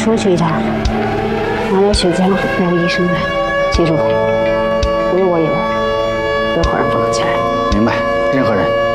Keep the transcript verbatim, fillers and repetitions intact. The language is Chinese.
说去一趟，拿点血浆，让医生来。记住，除了我以外，任何人不能进来。 明白，任何人。